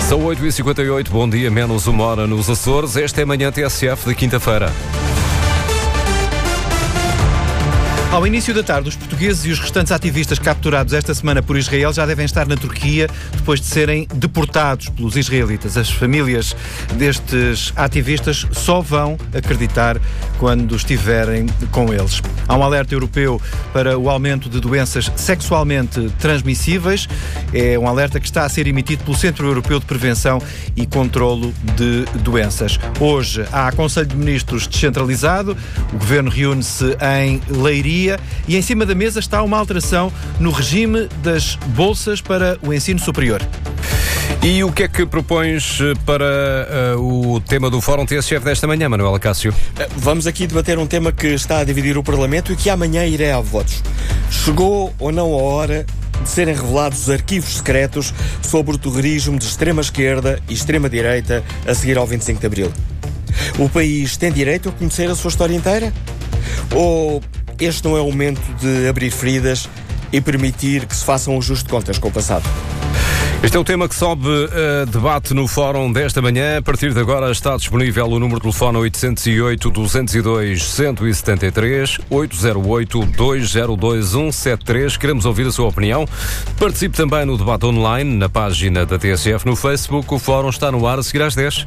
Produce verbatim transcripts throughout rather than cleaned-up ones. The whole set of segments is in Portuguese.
São oito e cinquenta e oito, bom dia, menos uma hora nos Açores. Esta é a manhã T S F de quinta-feira. Ao início da tarde, os portugueses e os restantes ativistas capturados esta semana por Israel já devem estar na Turquia depois de serem deportados pelos israelitas. As famílias destes ativistas só vão acreditar quando estiverem com eles. Há um alerta europeu para o aumento de doenças sexualmente transmissíveis. É um alerta que está a ser emitido pelo Centro Europeu de Prevenção e Controlo de Doenças. Hoje há Conselho de Ministros descentralizado, o Governo reúne-se em Leiria e em cima da mesa está uma alteração no regime das bolsas para o ensino superior. E o que é que propões para uh, o tema do Fórum T S F desta manhã, Manuel Acácio? Vamos aqui debater um tema que está a dividir o Parlamento e que amanhã irá a votos. Chegou ou não a hora de serem revelados os arquivos secretos sobre o terrorismo de extrema-esquerda e extrema-direita a seguir ao vinte e cinco de Abril? O país tem direito a conhecer a sua história inteira? Ou este não é o momento de abrir feridas e permitir que se façam um ajuste de contas com o passado? Este é o tema que sobe a debate no Fórum desta manhã. A partir de agora está disponível o número de telefone oito zero oito, dois zero dois, um sete três, oito zero oito, dois zero dois, um sete três. Queremos ouvir a sua opinião. Participe também no debate online na página da T S F no Facebook. O Fórum está no ar a seguir às dez.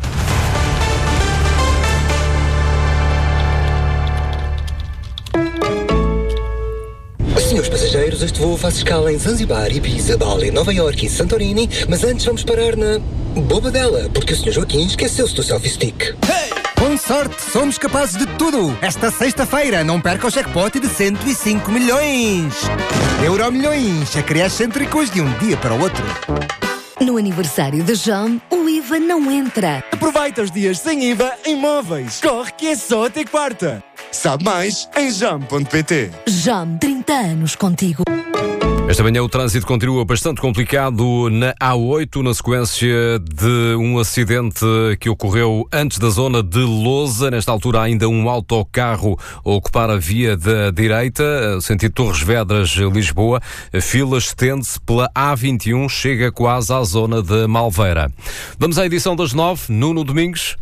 Senhores passageiros, este voo faz escala em Zanzibar, Ibiza, Bali, Nova Iorque e Santorini, mas antes vamos parar na Bobadela, porque o senhor Joaquim esqueceu-se do selfie stick. Hey! Com sorte, somos capazes de tudo. Esta sexta-feira, não perca o jackpot de cento e cinco milhões. Euro-milhões, a criar excêntricos de um dia para o outro. No aniversário da Jam, o I V A não entra. Aproveita os dias sem I V A em móveis. Corre que é só até quarta. Sabe mais em jam ponto pt. Jam, trinta anos contigo. Esta manhã o trânsito continua bastante complicado na A oito, na sequência de um acidente que ocorreu antes da zona de Lousa. Nesta altura ainda um autocarro a ocupar a via da direita, sentido Torres Vedras, Lisboa. A fila estende-se pela A vinte e um, chega quase à zona de Malveira. Vamos à edição das nove, Nuno Domingos.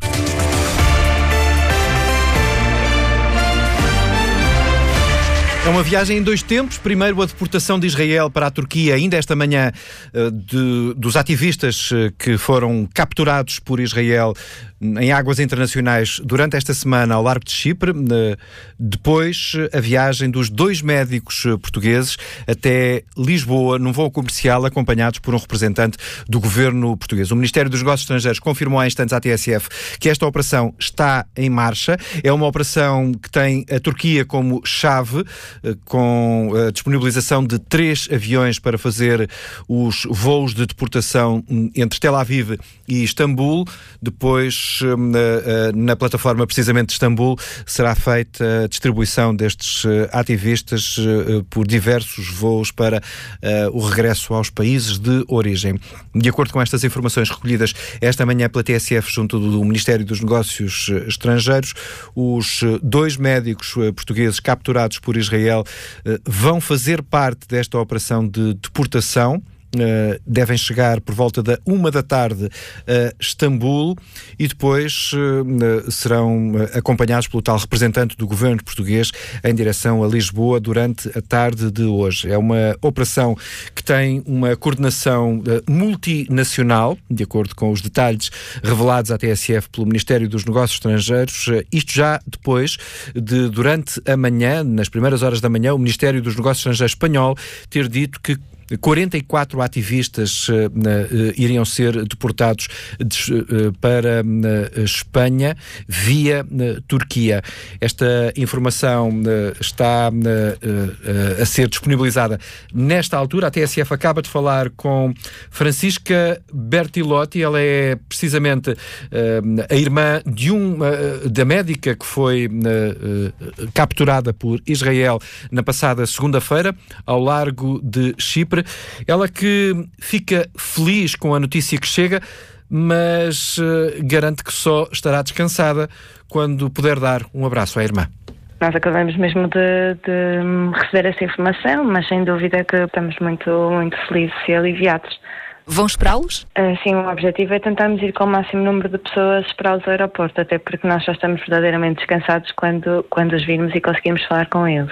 É uma viagem em dois tempos. Primeiro, a deportação de Israel para a Turquia, ainda esta manhã, de, dos ativistas que foram capturados por Israel em águas internacionais durante esta semana ao largo de Chipre. Depois, a viagem dos dois médicos portugueses até Lisboa, num voo comercial, acompanhados por um representante do governo português. O Ministério dos Negócios Estrangeiros confirmou há instantes à T S F que esta operação está em marcha. É uma operação que tem a Turquia como chave, com a disponibilização de três aviões para fazer os voos de deportação entre Tel Aviv e Istambul. Depois, na, na plataforma precisamente de Istambul, será feita a distribuição destes ativistas por diversos voos para uh, o regresso aos países de origem. De acordo com estas informações recolhidas esta manhã pela T S F junto do Ministério dos Negócios Estrangeiros, os dois médicos portugueses capturados por Israel vão fazer parte desta operação de deportação. Uh, devem chegar por volta da uma da tarde a Istambul e depois uh, serão acompanhados pelo tal representante do governo português em direção a Lisboa durante a tarde de hoje. É uma operação que tem uma coordenação uh, multinacional, de acordo com os detalhes revelados à T S F pelo Ministério dos Negócios Estrangeiros. Uh, isto já depois de, durante a manhã, nas primeiras horas da manhã, o Ministério dos Negócios Estrangeiros espanhol ter dito que quarenta e quatro ativistas uh, uh, iriam ser deportados de, uh, para uh, Espanha via uh, Turquia. Esta informação uh, está uh, uh, a ser disponibilizada nesta altura. A T S F acaba de falar com Francisca Bertilotti. Ela é precisamente uh, a irmã de um, uh, da médica que foi uh, uh, capturada por Israel na passada segunda-feira ao largo de Chipre. Ela que fica feliz com a notícia que chega, mas uh, garante que só estará descansada quando puder dar um abraço à irmã. Nós acabamos mesmo de, de receber essa informação, mas sem dúvida que estamos muito, muito felizes e aliviados. Vão esperá-los? Uh, sim, o objetivo é tentarmos ir com o máximo número de pessoas esperá-los ao aeroporto, até porque nós só estamos verdadeiramente descansados quando, quando os virmos e conseguimos falar com eles.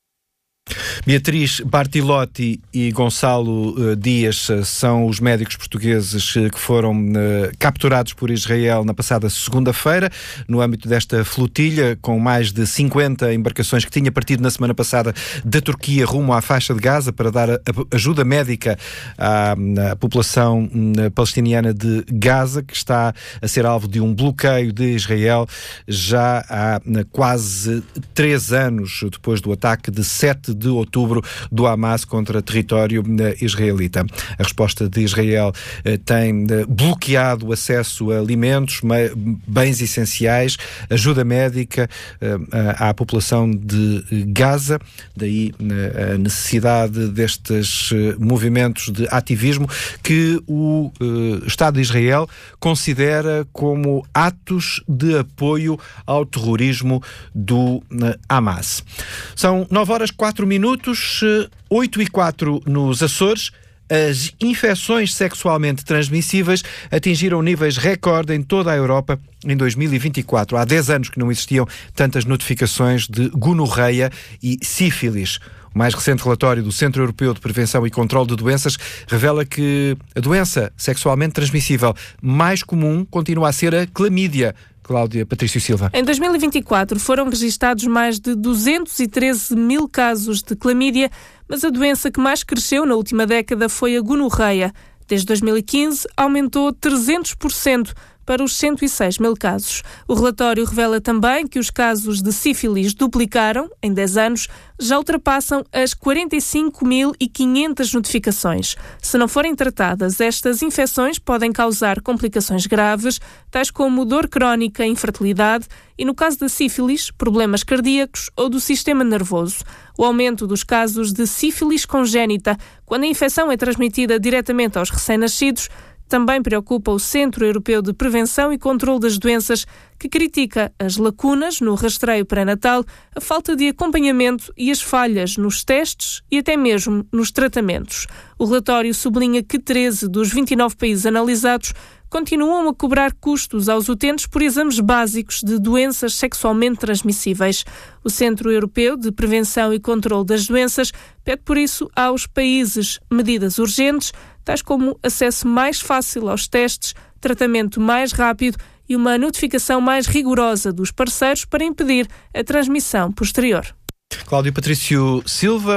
Beatriz Bartilotti e Gonçalo uh, Dias uh, são os médicos portugueses uh, que foram uh, capturados por Israel na passada segunda-feira, no âmbito desta flotilha, com mais de cinquenta embarcações que tinha partido na semana passada da Turquia rumo à faixa de Gaza para dar a, a ajuda médica à, à população uh, palestiniana de Gaza, que está a ser alvo de um bloqueio de Israel já há uh, quase três anos, depois do ataque de sete de outubro do Hamas contra território israelita. A resposta de Israel eh, tem eh, bloqueado o acesso a alimentos, bens essenciais, ajuda médica eh, à população de Gaza, daí eh, a necessidade destes eh, movimentos de ativismo que o eh, Estado de Israel considera como atos de apoio ao terrorismo do eh, Hamas. São nove horas quatro minutos, oito e quatro nos Açores. As infecções sexualmente transmissíveis atingiram níveis recorde em toda a Europa em dois mil e vinte e quatro. Há dez anos que não existiam tantas notificações de gonorreia e sífilis. O mais recente relatório do Centro Europeu de Prevenção e Controlo de Doenças revela que a doença sexualmente transmissível mais comum continua a ser a clamídia. Cláudia Patrício Silva. Em dois mil e vinte e quatro foram registados mais de duzentos e treze mil casos de clamídia, mas a doença que mais cresceu na última década foi a gonorreia. Desde dois mil e quinze aumentou trezentos por cento para os cento e seis mil casos. O relatório revela também que os casos de sífilis duplicaram em dez anos, já ultrapassam as quarenta e cinco mil e quinhentas notificações. Se não forem tratadas, estas infecções podem causar complicações graves, tais como dor crónica, infertilidade e, no caso da sífilis, problemas cardíacos ou do sistema nervoso. O aumento dos casos de sífilis congénita, quando a infecção é transmitida diretamente aos recém-nascidos, também preocupa o Centro Europeu de Prevenção e Controlo das Doenças, que critica as lacunas no rastreio pré-natal, a falta de acompanhamento e as falhas nos testes e até mesmo nos tratamentos. O relatório sublinha que treze dos vinte e nove países analisados continuam a cobrar custos aos utentes por exames básicos de doenças sexualmente transmissíveis. O Centro Europeu de Prevenção e Controlo das Doenças pede, por isso, aos países medidas urgentes, tais como acesso mais fácil aos testes, tratamento mais rápido e uma notificação mais rigorosa dos parceiros para impedir a transmissão posterior. Cláudio Patrício Silva,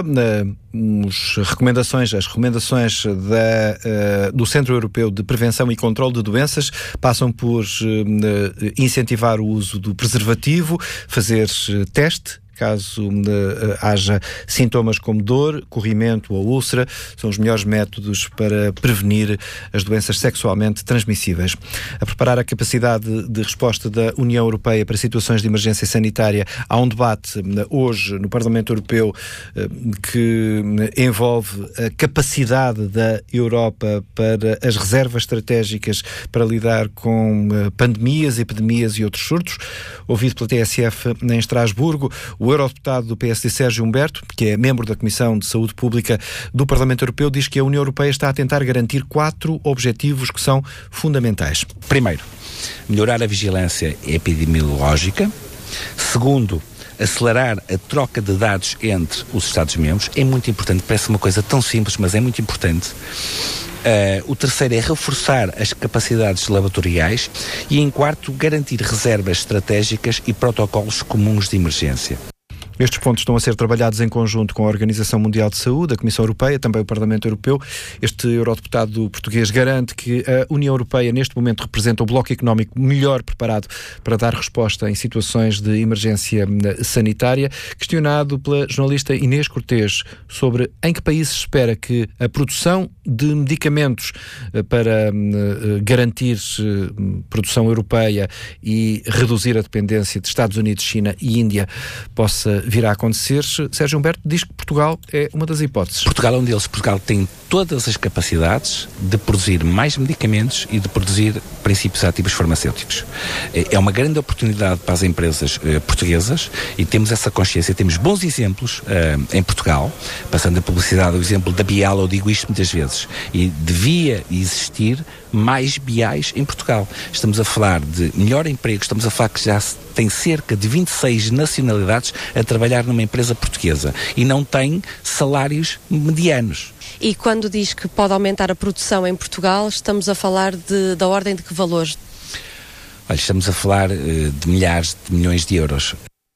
as recomendações, as recomendações da, do Centro Europeu de Prevenção e Controlo de Doenças passam por incentivar o uso do preservativo, fazer teste caso uh, haja sintomas como dor, corrimento ou úlcera, são os melhores métodos para prevenir as doenças sexualmente transmissíveis. A preparar a capacidade de resposta da União Europeia para situações de emergência sanitária, há um debate uh, hoje no Parlamento Europeu uh, que envolve a capacidade da Europa para as reservas estratégicas para lidar com uh, pandemias, epidemias e outros surtos. Ouvido pela T S F em Estrasburgo, o eurodeputado do P S D, Sérgio Humberto, que é membro da Comissão de Saúde Pública do Parlamento Europeu, diz que a União Europeia está a tentar garantir quatro objetivos que são fundamentais. Primeiro, melhorar a vigilância epidemiológica. Segundo, acelerar a troca de dados entre os Estados-membros. É muito importante, parece uma coisa tão simples, mas é muito importante. Uh, o terceiro é reforçar as capacidades laboratoriais e, em quarto, garantir reservas estratégicas e protocolos comuns de emergência. Estes pontos estão a ser trabalhados em conjunto com a Organização Mundial de Saúde, a Comissão Europeia, também o Parlamento Europeu. Este eurodeputado português garante que a União Europeia, neste momento, representa o bloco económico melhor preparado para dar resposta em situações de emergência sanitária. Questionado pela jornalista Inês Cortês sobre em que países se espera que a produção de medicamentos para garantir produção europeia e reduzir a dependência de Estados Unidos, China e Índia possa virá a acontecer. Sérgio Humberto diz que Portugal é uma das hipóteses. Portugal é um deles. Portugal tem todas as capacidades de produzir mais medicamentos e de produzir princípios ativos farmacêuticos. É uma grande oportunidade para as empresas eh, portuguesas e temos essa consciência. Temos bons exemplos eh, em Portugal, passando a publicidade o exemplo da Bial, eu digo isto muitas vezes, e devia existir mais Biais em Portugal. Estamos a falar de melhor emprego, estamos a falar que já tem cerca de vinte e seis nacionalidades a trabalhar numa empresa portuguesa e não tem salários medianos. E quando diz que pode aumentar a produção em Portugal, estamos a falar de, da ordem de que valores? Olha, estamos a falar uh, de milhares de milhões de euros.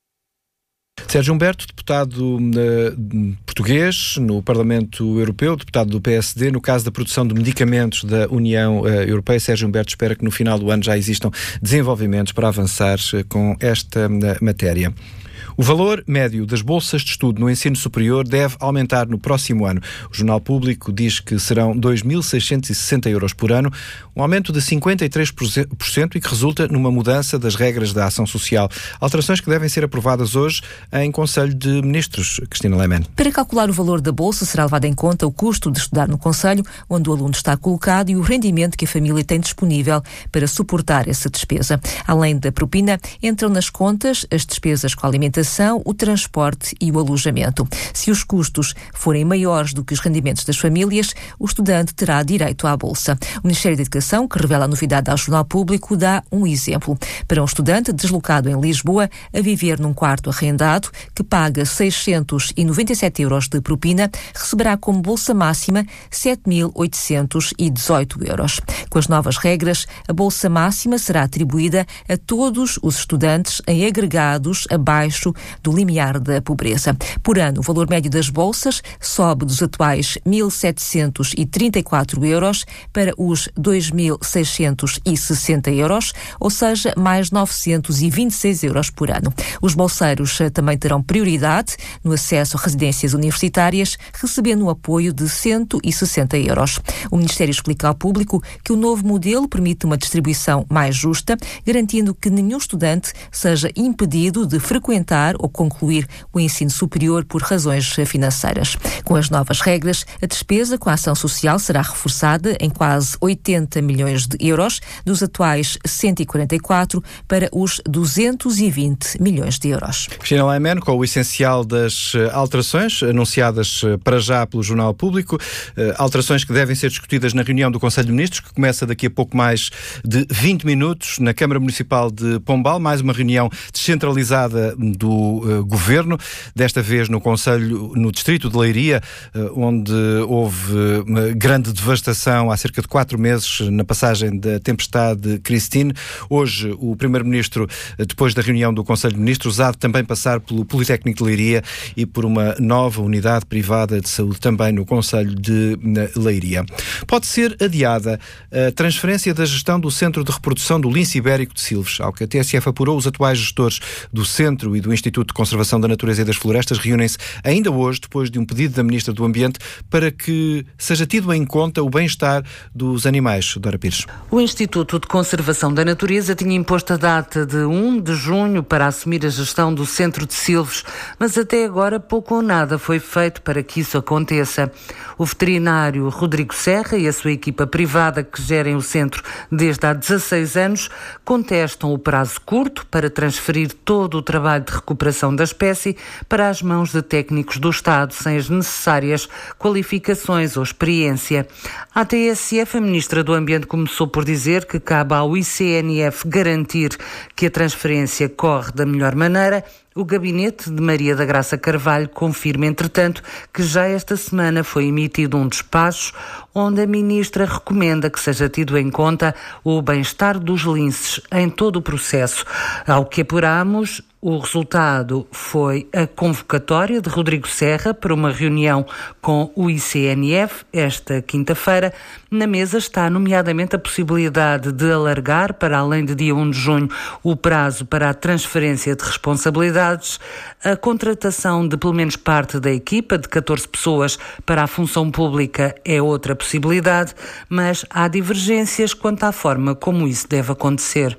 Sérgio Humberto, deputado uh, português no Parlamento Europeu, deputado do P S D, no caso da produção de medicamentos da União uh, Europeia. Sérgio Humberto espera que no final do ano já existam desenvolvimentos para avançar uh, com esta uh, matéria. O valor médio das bolsas de estudo no ensino superior deve aumentar no próximo ano. O Jornal Público diz que serão dois mil seiscentos e sessenta euros por ano, um aumento de cinquenta e três por cento e que resulta numa mudança das regras da ação social. Alterações que devem ser aprovadas hoje em Conselho de Ministros. Cristina Lehmann. Para calcular o valor da bolsa será levado em conta o custo de estudar no Conselho, onde o aluno está colocado, e o rendimento que a família tem disponível para suportar essa despesa. Além da propina, entram nas contas as despesas com a alimentação, o transporte e o alojamento. Se os custos forem maiores do que os rendimentos das famílias, o estudante terá direito à bolsa. O Ministério da Educação, que revela a novidade ao Jornal Público, dá um exemplo. Para um estudante deslocado em Lisboa, a viver num quarto arrendado, que paga seiscentos e noventa e sete euros de propina, receberá como bolsa máxima sete mil oitocentos e dezoito euros. Com as novas regras, a bolsa máxima será atribuída a todos os estudantes em agregados abaixo do limiar da pobreza. Por ano, o valor médio das bolsas sobe dos atuais mil setecentos e trinta e quatro euros para os dois mil seiscentos e sessenta euros, ou seja, mais novecentos e vinte e seis euros por ano. Os bolseiros também terão prioridade no acesso a residências universitárias, recebendo um apoio de cento e sessenta euros. O Ministério explica ao público que o novo modelo permite uma distribuição mais justa, garantindo que nenhum estudante seja impedido de frequentar ou concluir o ensino superior por razões financeiras. Com as novas regras, a despesa com a ação social será reforçada em quase oitenta milhões de euros, dos atuais cento e quarenta e quatro para os duzentos e vinte milhões de euros. Cristina Lehmann, com o essencial das alterações anunciadas para já pelo Jornal Público, alterações que devem ser discutidas na reunião do Conselho de Ministros, que começa daqui a pouco mais de vinte minutos na Câmara Municipal de Pombal, mais uma reunião descentralizada do uh, Governo, desta vez no Conselho, no Distrito de Leiria, uh, onde houve uma grande devastação há cerca de quatro meses na passagem da tempestade Christine. Hoje o Primeiro-Ministro, uh, depois da reunião do Conselho de Ministros, há de também passar pelo Politécnico de Leiria e por uma nova unidade privada de saúde também no Conselho de uh, Leiria. Pode ser adiada a transferência da gestão do Centro de Reprodução do Lince Ibérico de Silves. Ao que a T S F apurou, os atuais gestores do Centro e do Instituto de Conservação da Natureza e das Florestas reúnem-se ainda hoje, depois de um pedido da Ministra do Ambiente, para que seja tido em conta o bem-estar dos animais. Dora Pires. O Instituto de Conservação da Natureza tinha imposto a data de um de junho para assumir a gestão do Centro de Silves, mas até agora pouco ou nada foi feito para que isso aconteça. O veterinário Rodrigo Serra e a sua equipa privada, que gerem o centro desde há dezasseis anos, contestam o prazo curto para transferir todo o trabalho de recuperação da espécie para as mãos de técnicos do Estado sem as necessárias qualificações ou experiência. A T S F, a Ministra do Ambiente, começou por dizer que cabe ao I C N F garantir que a transferência corre da melhor maneira. O gabinete de Maria da Graça Carvalho confirma, entretanto, que já esta semana foi emitido um despacho onde a Ministra recomenda que seja tido em conta o bem-estar dos linces em todo o processo. Ao que apuramos, o resultado foi a convocatória de Rodrigo Serra para uma reunião com o I C N F esta quinta-feira. Na mesa está nomeadamente a possibilidade de alargar, para além de dia um de junho, o prazo para a transferência de responsabilidades, a contratação de pelo menos parte da equipa, de catorze pessoas, para a função pública é outra possibilidade, mas há divergências quanto à forma como isso deve acontecer.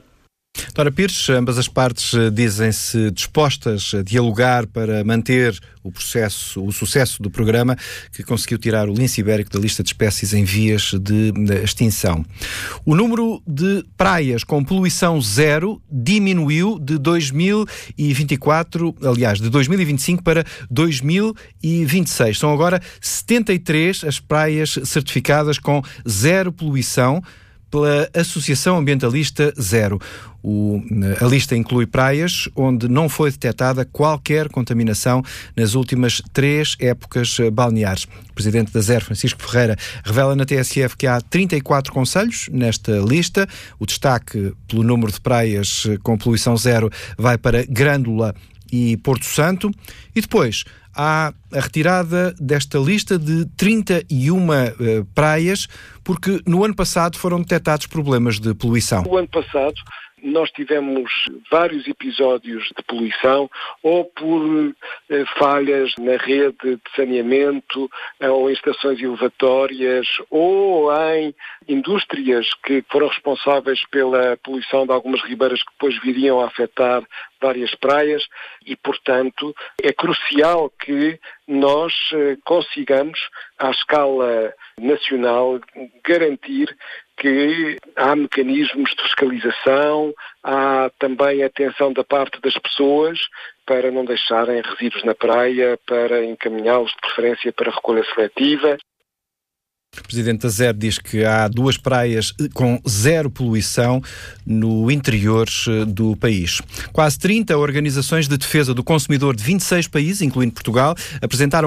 Dora Pires, ambas as partes dizem-se dispostas a dialogar para manter o processo, o sucesso do programa que conseguiu tirar o lince ibérico da lista de espécies em vias de extinção. O número de praias com poluição zero diminuiu de dois mil e vinte e quatro, aliás, de dois mil e vinte e cinco para dois mil e vinte e seis. São agora setenta e três as praias certificadas com zero poluição pela Associação Ambientalista Zero. O, a lista inclui praias onde não foi detectada qualquer contaminação nas últimas três épocas balneares. O presidente da Zero, Francisco Ferreira, revela na T S F que há trinta e quatro concelhos nesta lista. O destaque pelo número de praias com poluição zero vai para Grândola e Porto Santo. E depois há a retirada desta lista de trinta e uma uh, praias, porque no ano passado foram detectados problemas de poluição. No ano passado nós tivemos vários episódios de poluição, ou por eh, falhas na rede de saneamento, ou em estações elevatórias, ou em indústrias que foram responsáveis pela poluição de algumas ribeiras que depois viriam a afetar várias praias e, portanto, é crucial que nós eh, consigamos, à escala nacional, garantir que há mecanismos de fiscalização, há também atenção da parte das pessoas para não deixarem resíduos na praia, para encaminhá-los de preferência para recolha seletiva. O presidente da Zero diz que há duas praias com zero poluição no interior do país. Quase trinta organizações de defesa do consumidor de vinte e seis países, incluindo Portugal, apresentaram